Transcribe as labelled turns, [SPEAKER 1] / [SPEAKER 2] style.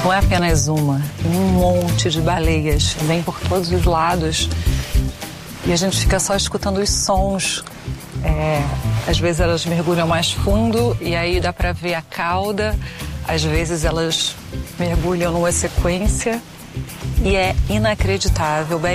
[SPEAKER 1] Não é apenas uma, tem um monte de baleias, vem por todos os lados e a gente fica só escutando os sons. Às vezes elas mergulham mais fundo e aí dá para ver a cauda, às vezes elas mergulham numa sequência e é inacreditável.